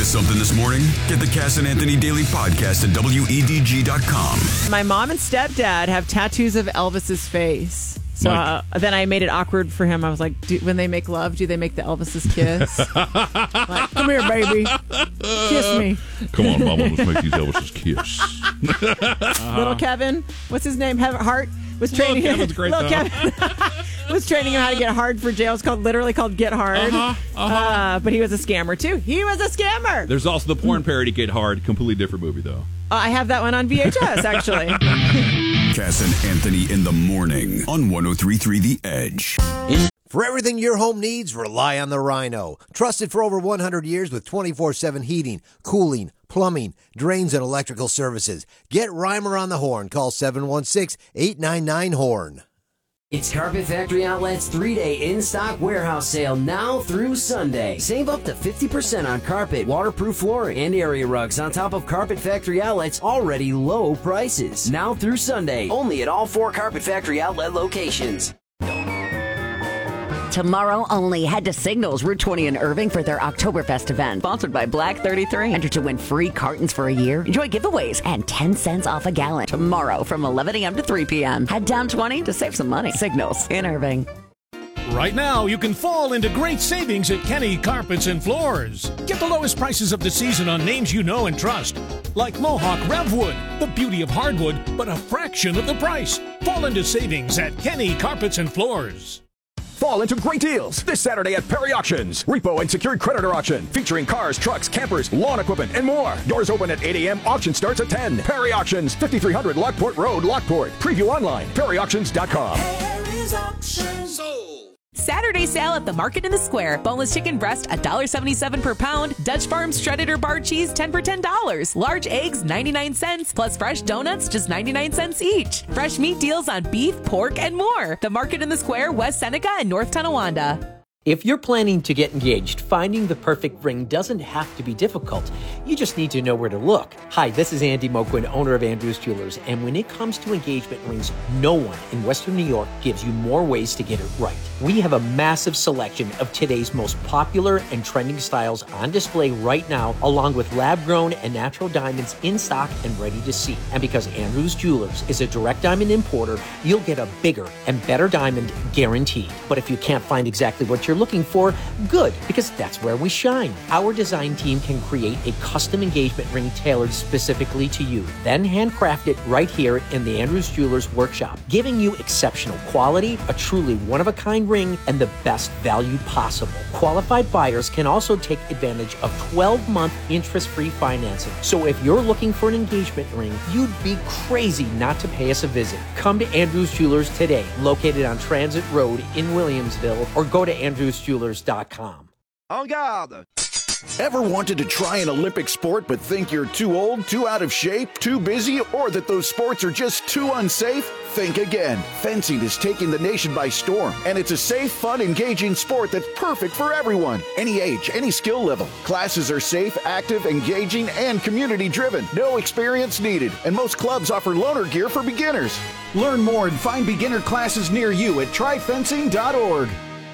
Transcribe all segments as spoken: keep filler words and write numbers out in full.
Miss something this morning? Get the Cass and Anthony Daily Podcast at W E D G dot com. My mom and stepdad have tattoos of Elvis's face. So uh, then I made it awkward for him. I was like, do, when they make love, do they make the Elvis's kiss? Like, come here, baby. Kiss me. Come on, Mama, let's make these Elvis's kiss. uh-huh. Little Kevin, what's his name? Hart was training Little him. Kevin's great, Little though. Kevin was training him how to get hard for jail. It's called literally called Get Hard. Uh-huh, uh-huh. Uh, but he was a scammer too. He was a scammer. There's also the porn parody Get Hard, completely different movie though. Uh, I have that one on V H S actually. Cass and Anthony in the morning on one oh three point three The Edge. For everything your home needs, rely on the Rhino. Trusted for over one hundred years with twenty-four seven heating, cooling, plumbing, drains, and electrical services. Get Reimer on the horn. Call seven one six, eight nine nine, HORN. It's Carpet Factory Outlet's three-day in-stock warehouse sale now through Sunday. Save up to fifty percent on carpet, waterproof flooring, and area rugs on top of Carpet Factory Outlet's already low prices. Now through Sunday, only at all four Carpet Factory Outlet locations. Tomorrow only, head to Signals Route twenty in Irving for their Oktoberfest event. Sponsored by Black thirty-three. Enter to win free cartons for a year. Enjoy giveaways and ten cents off a gallon. Tomorrow from eleven a.m. to three p.m. Head down twenty to save some money. Signals in Irving. Right now, you can fall into great savings at Kenny Carpets and Floors. Get the lowest prices of the season on names you know and trust. Like Mohawk Revwood, the beauty of hardwood, but a fraction of the price. Fall into savings at Kenny Carpets and Floors. Fall into great deals this Saturday at Perry Auctions. Repo and secured creditor auction featuring cars, trucks, campers, lawn equipment, and more. Doors open at eight a.m. Auction starts at ten. Perry Auctions, fifty-three hundred Lockport Road, Lockport. Preview online, perry auctions dot com. Perry's Auctions. Saturday sale at the Market in the Square. Boneless chicken breast, one dollar and seventy-seven cents per pound. Dutch Farms shredded or barred cheese, ten for ten dollars. Large eggs, ninety-nine cents. Plus fresh donuts, just ninety-nine cents each. Fresh meat deals on beef, pork, and more. The Market in the Square, West Seneca and North Tonawanda. If you're planning to get engaged, finding the perfect ring doesn't have to be difficult. You just need to know where to look. Hi, this is Andy Moquin, owner of Andrews Jewelers, and when it comes to engagement rings, no one in Western New York gives you more ways to get it right. We have a massive selection of today's most popular and trending styles on display right now, along with lab-grown and natural diamonds in stock and ready to see. And because Andrews Jewelers is a direct diamond importer, you'll get a bigger and better diamond guaranteed. But if you can't find exactly what you're looking for, good, because that's where we shine. Our design team can create a custom engagement ring tailored specifically to you, then handcraft it right here in the Andrews Jewelers workshop, giving you exceptional quality, a truly one-of-a-kind ring, and the best value possible. Qualified buyers can also take advantage of twelve-month interest-free financing. So if you're looking for an engagement ring, you'd be crazy not to pay us a visit. Come to Andrews Jewelers today, located on Transit Road in Williamsville, or go to andrews jewelers dot com. En garde! Ever wanted to try an Olympic sport but think you're too old, too out of shape, too busy, or that those sports are just too unsafe? Think again. Fencing is taking the nation by storm, and it's a safe, fun, engaging sport that's perfect for everyone. Any age, any skill level. Classes are safe, active, engaging, and community-driven. No experience needed, and most clubs offer loaner gear for beginners. Learn more and find beginner classes near you at try fencing dot org.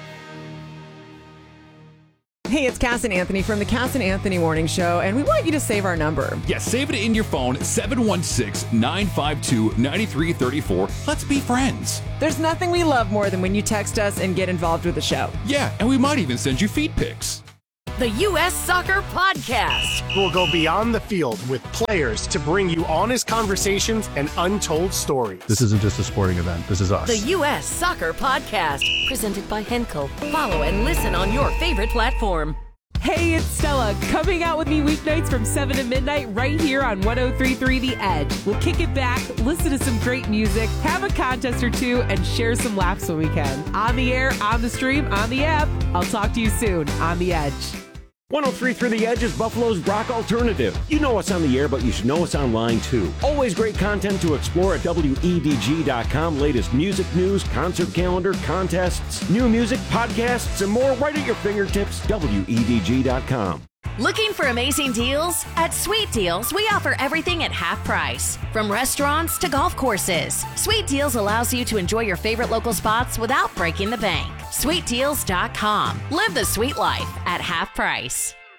Hey, it's Cass and Anthony from the Cass and Anthony Morning Show, and we want you to save our number. Yeah, save it in your phone, seven one six, nine five two, nine three three four. Let's be friends. There's nothing we love more than when you text us and get involved with the show. Yeah, and we might even send you feed pics. The U S Soccer Podcast. We'll go beyond the field with players to bring you honest conversations and untold stories. This isn't just a sporting event. This is us. The U S Soccer Podcast. Presented by Henkel. Follow and listen on your favorite platform. Hey, it's Stella, coming out with me weeknights from seven to midnight right here on one oh three point three The Edge. We'll kick it back, listen to some great music, have a contest or two, and share some laughs when we can. On the air, on the stream, on the app. I'll talk to you soon on The Edge. one oh three point three The Edge is Buffalo's rock alternative. You know us on the air, but you should know us online too. Always great content to explore at W E D G dot com. Latest music news, concert calendar, contests, new music, podcasts, and more right at your fingertips. W E D G dot com. Looking for amazing deals? At Sweet Deals, we offer everything at half price. From restaurants to golf courses. Sweet Deals allows you to enjoy your favorite local spots without breaking the bank. sweet deals dot com. Live the sweet life at half price.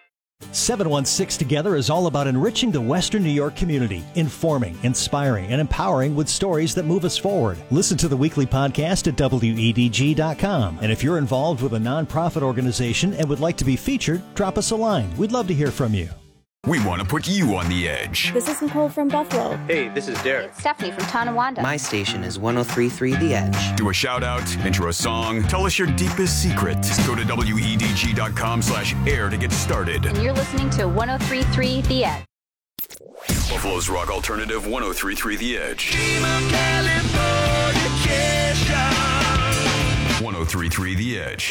seven one six Together is all about enriching the Western New York community, informing, inspiring, and empowering with stories that move us forward. Listen to the weekly podcast at W E D G dot com. And if you're involved with a nonprofit organization and would like to be featured, drop us a line. We'd love to hear from you. We want to put you on the edge. This is Nicole from Buffalo. Hey, this is Derek. It's Stephanie from Tonawanda. My station is one oh three point three The Edge. Do a shout out, intro a song, tell us your deepest secret. Go to W E D G dot com slash air to get started. And you're listening to one oh three point three The Edge. Buffalo's Rock Alternative one oh three point three The Edge. one oh three point three The Edge.